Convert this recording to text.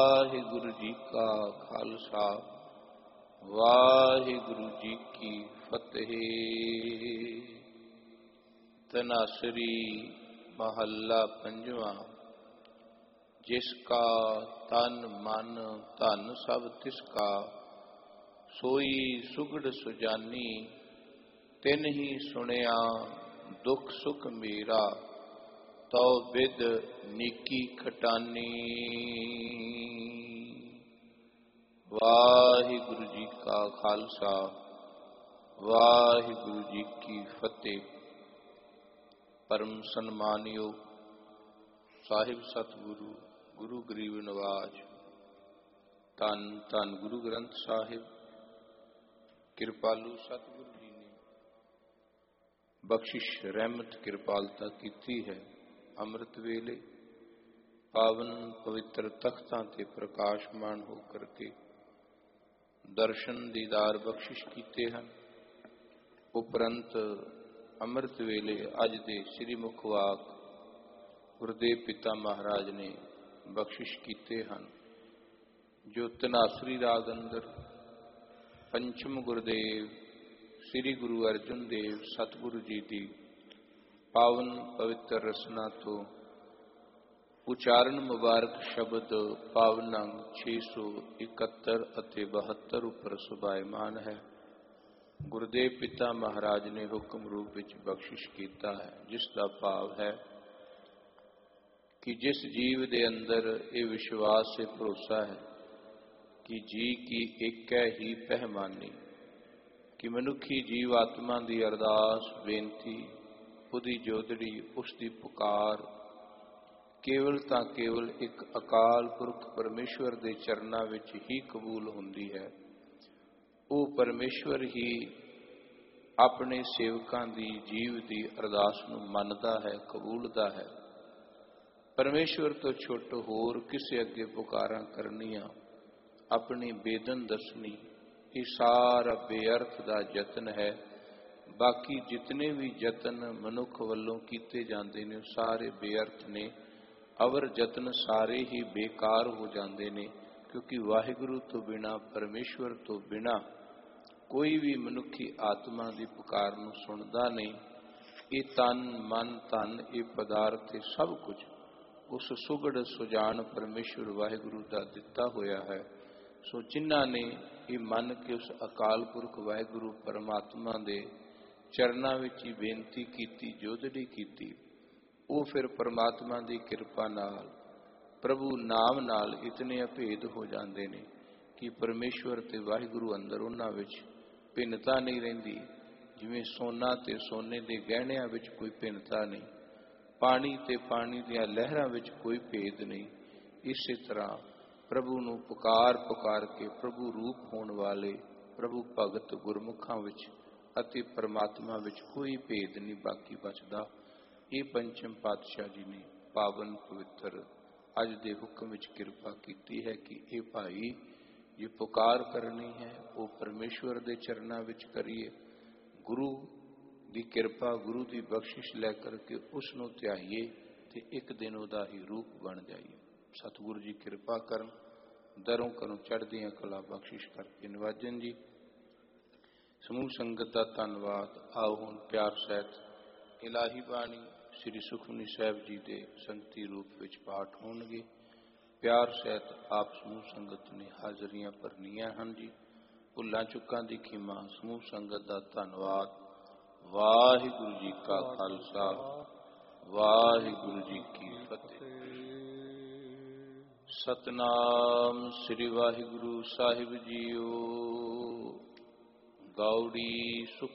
ਵਾਹਿਗੁਰੂ ਜੀ ਕਾ ਖਾਲਸਾ ਵਾਹਿਗੁਰੂ ਜੀ ਕੀ ਫਤਿਹ। ਤਨਾਸਰੀ ਮਹੱਲਾ ਪੰਜਵਾਂ। ਜਿਸ ਕਾ ਤਨ ਮਨ ਧਨ ਸਭ ਤਿਸ ਕਾ, ਸੋਈ ਸੁਗੜ ਸੁਜਾਨੀ ਤਿਨ ਹੀ ਸੁਣਿਆ ਦੁਖ ਸੁਖ ਮੇਰਾ, ਤਉ ਬਿਦ ਨੀਕੀ ਖਟਾਨੀ। ਵਾਹਿਗੁਰੂ ਜੀ ਕਾ ਖਾਲਸਾ ਵਾਹਿਗੁਰੂ ਜੀ ਕੀ ਫਤਿਹ। ਪਰਮ ਸਨਮਾਨਯੋਗ ਸਾਹਿਬ ਸਤਿਗੁਰੂ ਗੁਰੂ ਗਰੀਬ ਨਿਵਾਜ ਧੰਨ ਧੰਨ ਗੁਰੂ ਗ੍ਰੰਥ ਸਾਹਿਬ ਕਿਰਪਾਲੂ ਸਤਿਗੁਰੂ ਜੀ ਨੇ ਬਖਸ਼ਿਸ਼ ਰਹਿਮਤ ਕਿਰਪਾਲਤਾ ਕੀਤੀ ਹੈ। ਅੰਮ੍ਰਿਤ ਵੇਲੇ ਪਾਵਨ ਪਵਿੱਤਰ ਤਖਤਾਂ ਤੇ ਪ੍ਰਕਾਸ਼ਮਾਨ ਹੋ ਕਰਕੇ ਦਰਸ਼ਨ ਦੀਦਾਰ ਬਖਸ਼ਿਸ਼ ਕੀਤੇ ਹਨ। ਉਪਰੰਤ ਅੰਮ੍ਰਿਤ ਵੇਲੇ ਅੱਜ ਦੇ ਸ੍ਰੀ ਮੁਖ ਵਾਕ ਗੁਰਦੇਵ ਪਿਤਾ ਮਹਾਰਾਜ ਨੇ ਬਖਸ਼ਿਸ਼ ਕੀਤੇ ਹਨ, ਜੋ ਧਨਾਸਰੀ ਰਾਗ ਅੰਦਰ ਪੰਚਮ ਗੁਰਦੇਵ ਸ੍ਰੀ ਗੁਰੂ ਅਰਜਨ ਦੇਵ ਸਤਿਗੁਰੂ ਜੀ ਦੀ ਪਾਵਨ ਪਵਿੱਤਰ ਰਸਨਾ ਤੋਂ ਉਚਾਰਨ ਮੁਬਾਰਕ ਸ਼ਬਦ ਪਾਵਨ ਅੰਗ 671 ਅਤੇ 72 ਉੱਪਰ ਸੁਭਾਇਮਾਨ ਹੈ। ਗੁਰਦੇਵ ਪਿਤਾ ਮਹਾਰਾਜ ਨੇ ਹੁਕਮ ਰੂਪ ਵਿੱਚ ਬਖਸ਼ਿਸ਼ ਕੀਤਾ ਹੈ, ਜਿਸ ਦਾ ਭਾਵ ਹੈ ਕਿ ਜਿਸ ਜੀਵ ਦੇ ਅੰਦਰ ਇਹ ਵਿਸ਼ਵਾਸ ਤੇ ਭਰੋਸਾ ਹੈ ਕਿ ਜੀ ਕੀ ਏਕੈ ਹੀ ਪਹਿਮਾਨੀ, ਕਿ ਮਨੁੱਖੀ ਜੀਵ ਆਤਮਾ ਦੀ ਅਰਦਾਸ ਬੇਨਤੀ, ਉਹਦੀ ਜੋਦੜੀ, ਉਸ ਦੀ ਪੁਕਾਰ ਕੇਵਲ ਤਾਂ ਕੇਵਲ ਇੱਕ ਅਕਾਲ ਪੁਰਖ ਪਰਮੇਸ਼ਵਰ ਦੇ ਚਰਨਾਂ ਵਿੱਚ ਹੀ ਕਬੂਲ ਹੁੰਦੀ ਹੈ। ਉਹ ਪਰਮੇਸ਼ਵਰ ਹੀ ਆਪਣੇ ਸੇਵਕਾਂ ਦੀ ਜੀਵ ਦੀ ਅਰਦਾਸ ਨੂੰ ਮੰਨਦਾ ਹੈ, ਕਬੂਲਦਾ ਹੈ। ਪਰਮੇਸ਼ਵਰ ਤੋਂ ਛੁੱਟ ਹੋਰ ਕਿਸੇ ਅੱਗੇ ਪੁਕਾਰਾਂ ਕਰਨੀਆਂ, ਆਪਣੀ ਬੇਦਨ ਦੱਸਣੀ, ਇਹ ਸਾਰਾ ਬੇਅਰਥ ਦਾ ਯਤਨ ਹੈ। ਬਾਕੀ ਜਿਤਨੇ ਵੀ ਯਤਨ ਮਨੁੱਖ ਵੱਲੋਂ ਕੀਤੇ ਜਾਂਦੇ ਨੇ ਉਹ ਸਾਰੇ ਬੇਅਰਥ ਨੇ, ਅਵਰ ਯਤਨ ਸਾਰੇ ਹੀ ਬੇਕਾਰ ਹੋ ਜਾਂਦੇ ਨੇ, ਕਿਉਂਕਿ ਵਾਹਿਗੁਰੂ ਤੋਂ ਬਿਨਾਂ, ਪਰਮੇਸ਼ਵਰ ਤੋਂ ਬਿਨਾਂ ਕੋਈ ਵੀ ਮਨੁੱਖੀ ਆਤਮਾ ਦੀ ਪੁਕਾਰ ਨੂੰ ਸੁਣਦਾ ਨਹੀਂ। ਇਹ ਤਨ ਮਨ ਧਨ, ਇਹ ਪਦਾਰਥ, ਇਹ ਸਭ ਕੁਝ ਉਸ ਸੁਗੜ ਸੁਜਾਨ ਪਰਮੇਸ਼ਵਰ ਵਾਹਿਗੁਰੂ ਦਾ ਦਿੱਤਾ ਹੋਇਆ ਹੈ। ਸੋ ਜਿਨ੍ਹਾਂ ਨੇ ਇਹ ਮੰਨ ਕੇ ਉਸ ਅਕਾਲ ਪੁਰਖ ਵਾਹਿਗੁਰੂ ਪਰਮਾਤਮਾ ਦੇ ਚਰਨਾਂ ਵਿੱਚ ਹੀ ਬੇਨਤੀ ਕੀਤੀ, ਜੋਦੜੀ ਕੀਤੀ, ਉਹ ਫਿਰ ਪਰਮਾਤਮਾ ਦੀ ਕਿਰਪਾ ਨਾਲ, ਪ੍ਰਭੂ ਨਾਮ ਨਾਲ ਇਤਨੇ ਅਭੇਦ ਹੋ ਜਾਂਦੇ ਨੇ ਕਿ ਪਰਮੇਸ਼ਵਰ ਤੇ ਵਾਹਿਗੁਰੂ ਅੰਦਰ ਉਹਨਾਂ ਵਿੱਚ ਭਿੰਨਤਾ ਨਹੀਂ ਰਹਿੰਦੀ। ਜਿਵੇਂ ਸੋਨਾ ਤੇ ਸੋਨੇ ਦੇ ਗਹਿਣਿਆਂ ਵਿੱਚ ਕੋਈ ਭਿੰਨਤਾ ਨਹੀਂ, ਪਾਣੀ ਤੇ ਪਾਣੀ ਦੀਆਂ ਲਹਿਰਾਂ ਵਿੱਚ ਕੋਈ ਭੇਦ ਨਹੀਂ, ਇਸੇ ਤਰ੍ਹਾਂ ਪ੍ਰਭੂ ਨੂੰ ਪੁਕਾਰ ਪੁਕਾਰ ਕੇ ਪ੍ਰਭੂ ਰੂਪ ਹੋਣ ਵਾਲੇ ਪ੍ਰਭੂ ਭਗਤ ਗੁਰਮੁਖਾਂ ਵਿੱਚ ਅਤੇ ਪਰਮਾਤਮਾ ਵਿੱਚ ਕੋਈ ਭੇਦ ਨਹੀਂ ਬਾਕੀ ਬਚਦਾ। ਇਹ ਪੰਚਮ ਪਾਤਸ਼ਾਹ ਜੀ ਨੇ ਪਾਵਨ ਪਵਿੱਤਰ ਅੱਜ ਦੇ ਹੁਕਮ ਵਿੱਚ ਕਿਰਪਾ ਕੀਤੀ ਹੈ ਕਿ ਇਹ ਭਾਈ ਜੇ ਪੁਕਾਰ ਕਰਨੀ ਹੈ ਉਹ ਪਰਮੇਸ਼ਵਰ ਦੇ ਚਰਨਾਂ ਵਿੱਚ ਕਰੀਏ, ਗੁਰੂ ਦੀ ਕਿਰਪਾ, ਗੁਰੂ ਦੀ ਬਖਸ਼ਿਸ਼ ਲੈ ਕਰਕੇ ਉਸ ਨੂੰ ਧਿਆਈਏ ਤੇ ਇੱਕ ਦਿਨ ਉਹਦਾ ਹੀ ਰੂਪ ਬਣ ਜਾਈਏ। ਸਤਿਗੁਰੂ ਜੀ ਕਿਰਪਾ ਕਰਨ, ਦਰੋਂ ਕਰੋਂ ਚੜ੍ਹਦੀਆਂ ਕਲਾ ਬਖਸ਼ਿਸ਼ ਕਰਕੇ ਨਿਵਾਜਨ ਜੀ। ਸਮੂਹ ਸੰਗਤ ਦਾ ਧੰਨਵਾਦ। ਆਓ ਹੁਣ ਪਿਆਰ ਸਹਿਤ ਇਲਾਹੀ ਬਾਣੀ ਸ੍ਰੀ ਸੁਖਮਨੀ ਸਾਹਿਬ ਜੀ ਦੇ ਸੰਗਤੀ ਰੂਪ ਵਿੱਚ ਪਾਠ ਹੋਣਗੇ। ਪਿਆਰ ਸਹਿਤ ਆਪ ਸਮੂਹ ਸੰਗਤ ਨੇ ਹਾਜ਼ਰੀਆਂ ਭਰਨੀਆਂ ਹਨ ਜੀ। ਭੁੱਲਾਂ ਚੁੱਕਾਂ ਦੀ ਖਿਮਾ। ਸਮੂਹ ਸੰਗਤ ਦਾ ਧੰਨਵਾਦ। ਵਾਹਿਗੁਰੂ ਜੀ ਕਾ ਖਾਲਸਾ ਵਾਹਿਗੁਰੂ ਜੀ ਕੀ ਫਤਿਹ। ਸਤਨਾਮ ਸ੍ਰੀ ਵਾਹਿਗੁਰੂ ਸਾਹਿਬ ਜੀਓ। ਗੌੜੀ ਸੁਖ